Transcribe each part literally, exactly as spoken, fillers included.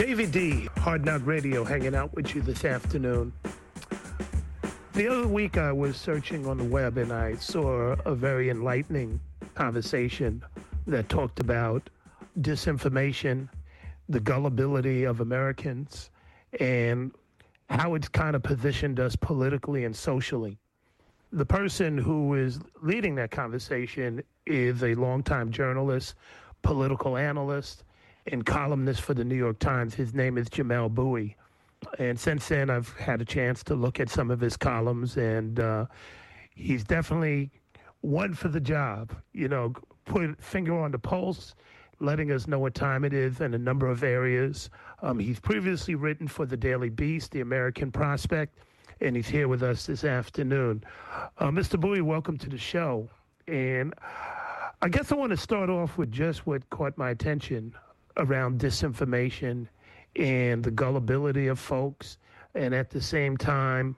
David D, Hard Knock Radio, hanging out with you this afternoon. The other week I was searching on the web and I saw a very enlightening conversation that talked about disinformation, the gullibility of Americans, and how it's kind of positioned us politically and socially. The person who is leading that conversation is a longtime journalist, political analyst, and columnist for the New York Times. His name is Jamelle Bouie. And since then, I've had a chance to look at some of his columns, and uh, he's definitely one for the job. You know, put finger on the pulse, letting us know what time it is in a number of areas. Um, he's previously written for the Daily Beast, the American Prospect, and he's here with us this afternoon. Uh, Mister Bouie, welcome to the show. And I guess I want to start off with just what caught my attention around disinformation and the gullibility of folks, and at the same time,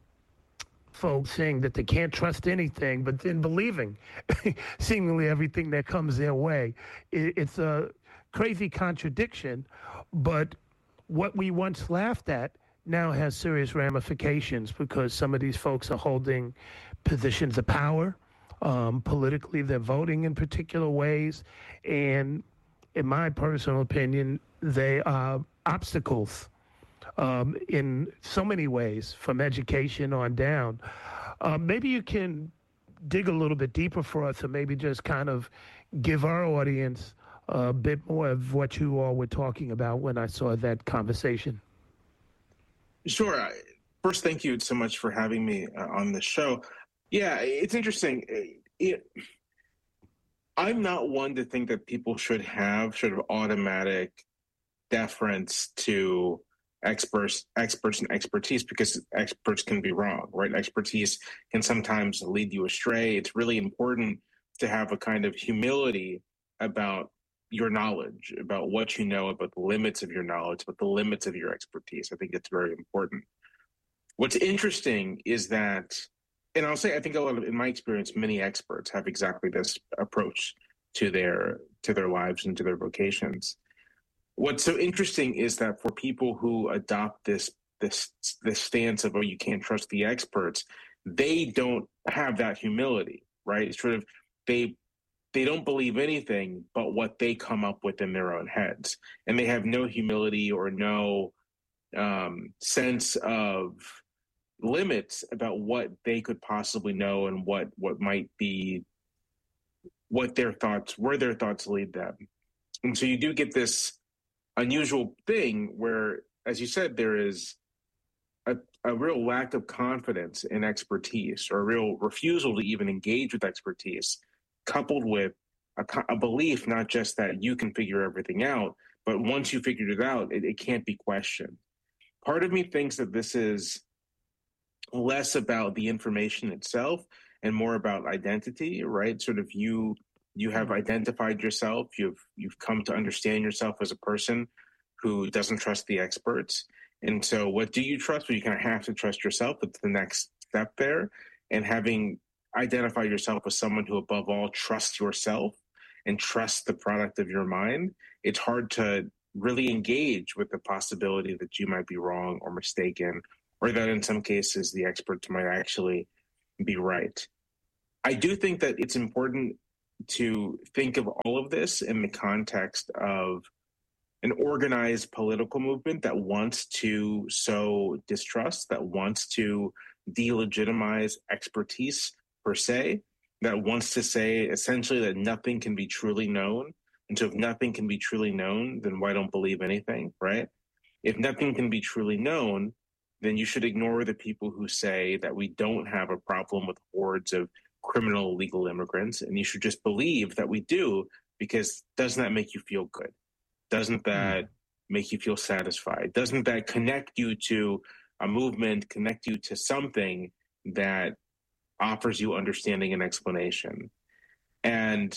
folks saying that they can't trust anything, but then believing seemingly everything that comes their way. It's a crazy contradiction, but what we once laughed at now has serious ramifications because some of these folks are holding positions of power. Um, politically, they're voting in particular ways, and in my personal opinion, they are obstacles um, in so many ways, from education on down. Uh, maybe you can dig a little bit deeper for us, and maybe just kind of give our audience a bit more of what you all were talking about when I saw that conversation. Sure. First, thank you so much for having me uh, on the show. Yeah, it's interesting. It, I'm not one to think that people should have sort of automatic deference to experts, experts and expertise, because experts can be wrong, right? Expertise can sometimes lead you astray. It's really important to have a kind of humility about your knowledge, about what you know, about the limits of your knowledge, about the limits of your expertise. I think it's very important. What's interesting is that, and I'll say, I think a lot of, in my experience, many experts have exactly this approach to their to their lives and to their vocations. What's so interesting is that for people who adopt this this this stance of, oh, you can't trust the experts, they don't have that humility, right? It's sort of they they don't believe anything but what they come up with in their own heads, and they have no humility or no um, sense of limits about what they could possibly know and what what might be what their thoughts where their thoughts lead them. And so you do get this unusual thing where, as you said, there is a, a real lack of confidence in expertise, or a real refusal to even engage with expertise, coupled with a, a belief not just that you can figure everything out, but once you figured it out, it, it can't be questioned. Part of me thinks that this is less about the information itself and more about identity, right? Sort of you you have identified yourself, you've you've come to understand yourself as a person who doesn't trust the experts. And so what do you trust? Well, you kind of have to trust yourself. It's the next step there. And having identified yourself as someone who above all trusts yourself and trusts the product of your mind, it's hard to really engage with the possibility that you might be wrong or mistaken, or that in some cases the experts might actually be right. I do think that it's important to think of all of this in the context of an organized political movement that wants to sow distrust, that wants to delegitimize expertise per se, that wants to say essentially that nothing can be truly known. And so if nothing can be truly known, then why don't believe anything, right? If nothing can be truly known, then you should ignore the people who say that we don't have a problem with hordes of criminal illegal immigrants, and you should just believe that we do, because doesn't that make you feel good? Doesn't that mm. make you feel satisfied? Doesn't that connect you to a movement, connect you to something that offers you understanding and explanation? And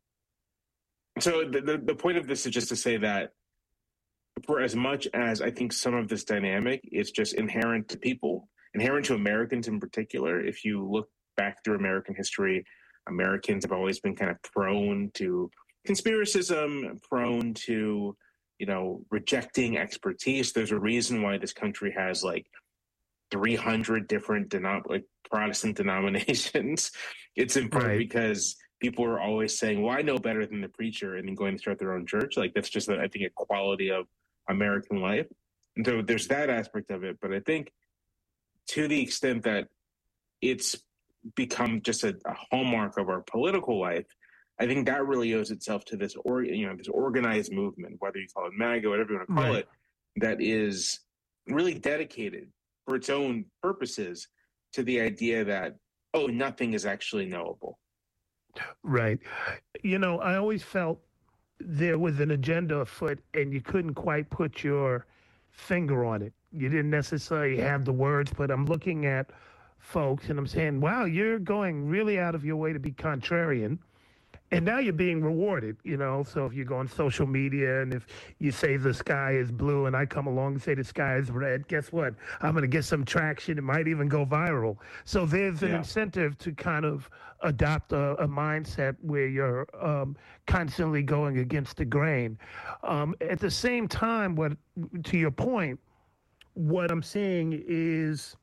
so the, the, the point of this is just to say that for as much as I think some of this dynamic is just inherent to people, inherent to Americans in particular, if you look back through American history, Americans have always been kind of prone to conspiracism, prone to you know, rejecting expertise. There's a reason why this country has like three hundred different denom- like Protestant denominations. It's in part Right. because people are always saying, well, I know better than the preacher, and then going to start their own church. Like that's just, I think, a quality of American life. And so there's that aspect of it. But I think to the extent that it's become just a, a hallmark of our political life, I think that really owes itself to this, or you know, this organized movement, whether you call it MAGA, whatever you want to call Right. it, that is really dedicated for its own purposes to the idea that, oh, nothing is actually knowable. Right. You know, I always felt there was an agenda afoot and you couldn't quite put your finger on it. You didn't necessarily have the words, but I'm looking at folks and I'm saying, wow, you're going really out of your way to be contrarian. And now you're being rewarded, you know. So if you go on social media and if you say the sky is blue and I come along and say the sky is red, guess what? I'm going to get some traction. It might even go viral. So there's an Yeah. incentive to kind of adopt a, a mindset where you're um, constantly going against the grain. Um, at the same time, what to your point, what I'm seeing is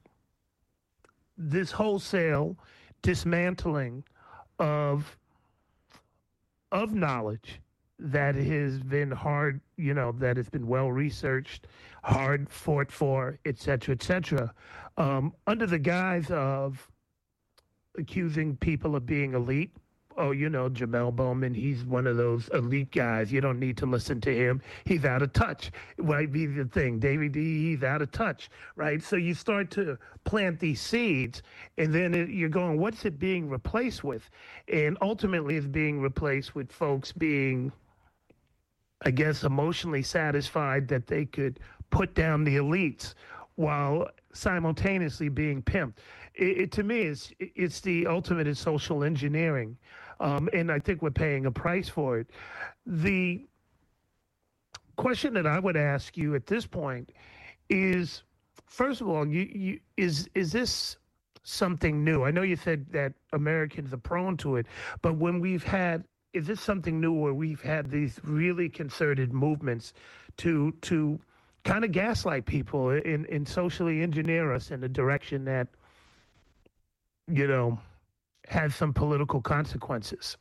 this wholesale dismantling of of knowledge that has been hard, you know, that has been well researched, hard fought for, et cetera, et cetera, um, under the guise of accusing people of being elite. Oh, you know, Jamel Bowman, he's one of those elite guys. You don't need to listen to him. He's out of touch. It might be the thing. David D, he's out of touch, right? So you start to plant these seeds, and then it, you're going, what's it being replaced with? And ultimately, it's being replaced with folks being, I guess, emotionally satisfied that they could put down the elites while simultaneously being pimped. It, it, to me, it's, it's the ultimate in social engineering. Um, and I think we're paying a price for it. The question that I would ask you at this point is, first of all, you, you, is is this something new? I know you said that Americans are prone to it, but when we've had, is this something new where we've had these really concerted movements to to kind of gaslight people and, and socially engineer us in a direction that, you know, has some political consequences?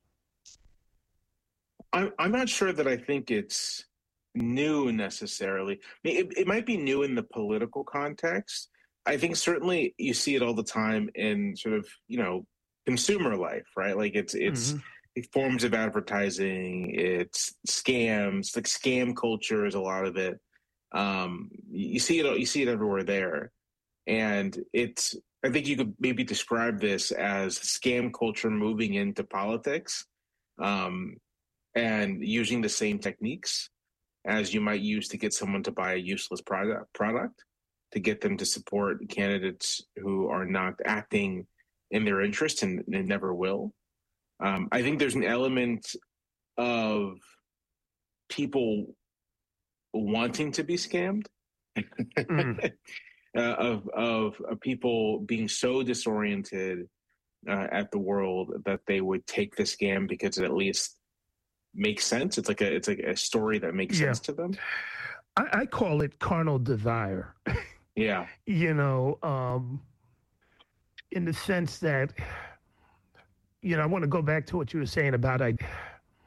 I'm, I'm not sure that I think it's new necessarily. I mean, it, it might be new in the political context. I think certainly you see it all the time in sort of, you know, consumer life, right? Like it's it's Mm-hmm. forms of advertising, it's scams, like scam culture is a lot of it. Um, you see it you see it everywhere there, and it's. I think you could maybe describe this as scam culture moving into politics, um, and using the same techniques as you might use to get someone to buy a useless product product to get them to support candidates who are not acting in their interest and, and never will. Um, I think there's an element of people wanting to be scammed, Mm. uh, of, of of people being so disoriented uh, at the world that they would take the scam because it at least makes sense. It's like a it's like a story that makes Yeah. sense to them. I, I call it carnal desire. Yeah. You know, um, in the sense that, you know, I want to go back to what you were saying about I,